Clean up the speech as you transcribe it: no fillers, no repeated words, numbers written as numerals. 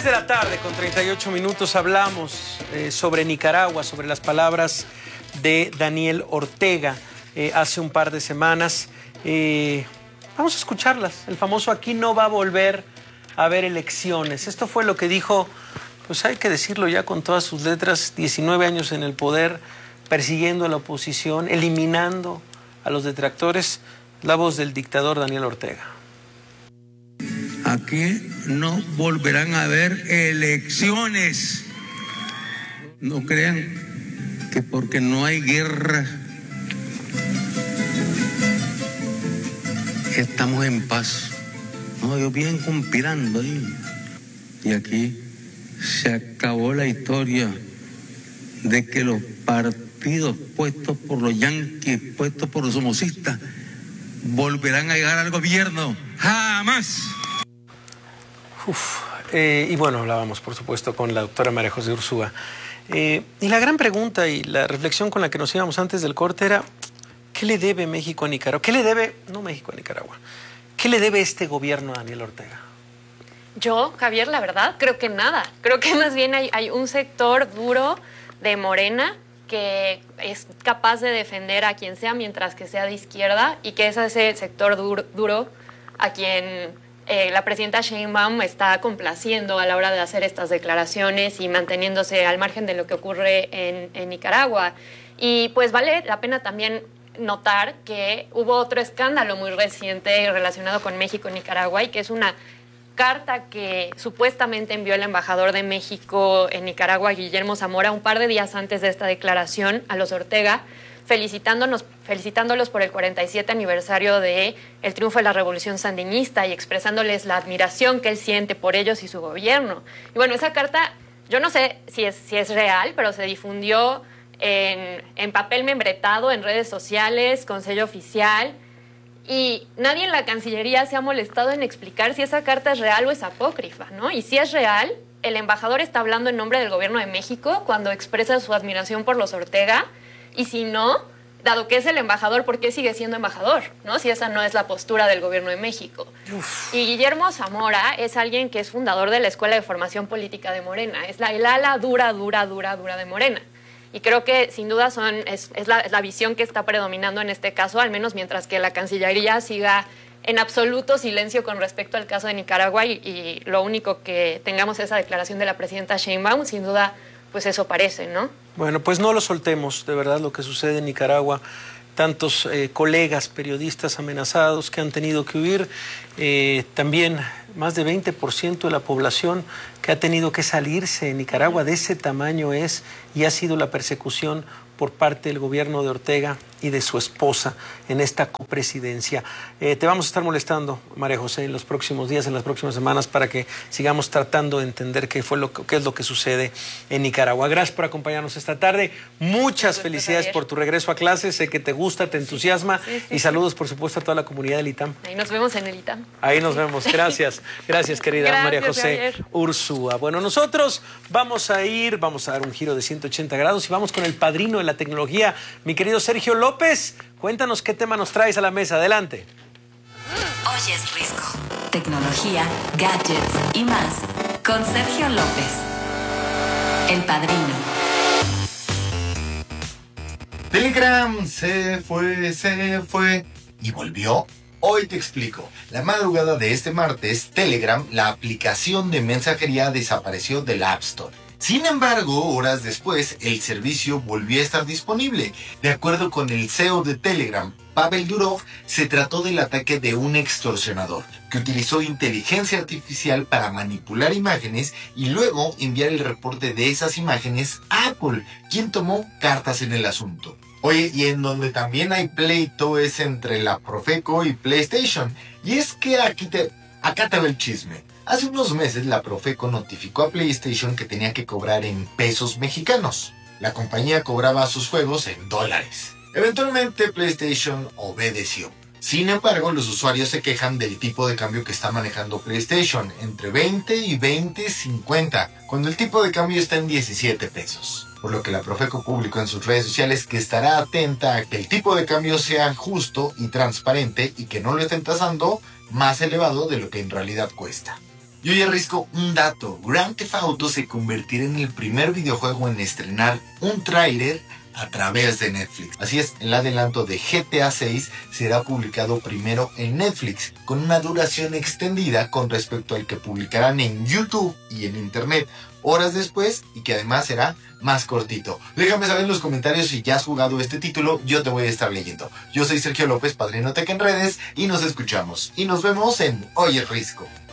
3 de la tarde con 38 minutos hablamos sobre Nicaragua, sobre las palabras de Daniel Ortega hace un par de semanas. Vamos a escucharlas. El famoso "aquí no va a volver a haber elecciones". Esto fue lo que dijo, pues hay que decirlo ya con todas sus letras, 19 años en el poder, persiguiendo a la oposición, eliminando a los detractores. La voz del dictador Daniel Ortega. Aquí no volverán a haber elecciones. No crean que porque no hay guerra estamos en paz. No, ellos vienen conspirando ahí. Y aquí se acabó la historia de que los partidos puestos por los yanquis, puestos por los somocistas, volverán a llegar al gobierno. ¡Jamás! Y bueno, hablábamos, por supuesto, con la doctora María José Ursúa. Y la gran pregunta y la reflexión con la que nos íbamos antes del corte era: ¿qué le debe México a Nicaragua? ¿Qué le debe, no México a Nicaragua, qué le debe este gobierno a Daniel Ortega? Yo, Javier, la verdad, creo que nada. Creo que más bien hay un sector duro de Morena que es capaz de defender a quien sea mientras que sea de izquierda, y que es ese sector duro a quien la presidenta Sheinbaum está complaciendo a la hora de hacer estas declaraciones y manteniéndose al margen de lo que ocurre en Nicaragua. Y pues vale la pena también notar que hubo otro escándalo muy reciente relacionado con México y Nicaragua, y que es una carta que supuestamente envió el embajador de México en Nicaragua, Guillermo Zamora, un par de días antes de esta declaración, a los Ortega, felicitándolos por el 47 aniversario del triunfo de la Revolución Sandinista y expresándoles la admiración que él siente por ellos y su gobierno. Y bueno, esa carta, yo no sé si es real, pero se difundió en papel membretado, en redes sociales, con sello oficial, y nadie en la Cancillería se ha molestado en explicar si esa carta es real o es apócrifa, ¿no? Y si es real, el embajador está hablando en nombre del gobierno de México cuando expresa su admiración por los Ortega. Y si no, dado que es el embajador, ¿por qué sigue siendo embajador? ¿No? Si esa no es la postura del gobierno de México. Y Guillermo Zamora es alguien que es fundador de la Escuela de Formación Política de Morena. Es el ala dura de Morena. Y creo que sin duda es la visión que está predominando en este caso, al menos mientras que la Cancillería siga en absoluto silencio con respecto al caso de Nicaragua, y lo único que tengamos esa declaración de la presidenta Sheinbaum, sin duda, pues eso parece, ¿no? Bueno, pues no lo soltemos, de verdad, lo que sucede en Nicaragua. Tantos colegas periodistas amenazados que han tenido que huir. También más de 20% de la población que ha tenido que salirse en Nicaragua. De ese tamaño es y ha sido la persecución por parte del gobierno de Ortega y de su esposa en esta copresidencia. Te vamos a estar molestando, María José, en los próximos días, en las próximas semanas, para que sigamos tratando de entender qué es lo que sucede en Nicaragua. Gracias por acompañarnos esta tarde. Muchas felicidades por tu regreso a clases. Sé que te gusta, te entusiasma. Y saludos, por supuesto, a toda la comunidad del ITAM. Ahí nos vemos en el ITAM. Ahí nos vemos. Gracias. Gracias, querida María José Ursúa. Bueno, nosotros vamos a dar un giro de 180 grados y vamos con el padrino de la tecnología, mi querido Sergio López. Cuéntanos qué tema nos traes a la mesa. Adelante. Hoy es Risco. Tecnología, gadgets y más con Sergio López, el padrino. Telegram se fue y volvió. Hoy te explico. La madrugada de este martes, Telegram, la aplicación de mensajería, desapareció del App Store. Sin embargo, horas después, el servicio volvió a estar disponible. De acuerdo con el CEO de Telegram, Pavel Durov, se trató del ataque de un extorsionador que utilizó inteligencia artificial para manipular imágenes y luego enviar el reporte de esas imágenes a Apple, quien tomó cartas en el asunto. Oye, y en donde también hay pleito es entre la Profeco y PlayStation. Y es que acá te va el chisme. Hace unos meses la Profeco notificó a PlayStation que tenía que cobrar en pesos mexicanos. La compañía cobraba sus juegos en dólares. Eventualmente PlayStation obedeció. Sin embargo, los usuarios se quejan del tipo de cambio que está manejando PlayStation, entre 20 y 20.50, cuando el tipo de cambio está en 17 pesos. Por lo que la Profeco publicó en sus redes sociales que estará atenta a que el tipo de cambio sea justo y transparente y que no lo estén tasando más elevado de lo que en realidad cuesta. Y oye, Risco, un dato. Grand Theft Auto se convertirá en el primer videojuego en estrenar un tráiler a través de Netflix. Así es, el adelanto de GTA 6 será publicado primero en Netflix, con una duración extendida con respecto al que publicarán en YouTube y en Internet horas después, y que además será más cortito. Déjame saber en los comentarios si ya has jugado este título, yo te voy a estar leyendo. Yo soy Sergio López, Padrino Tech en redes, y nos escuchamos y nos vemos en Oye Risco.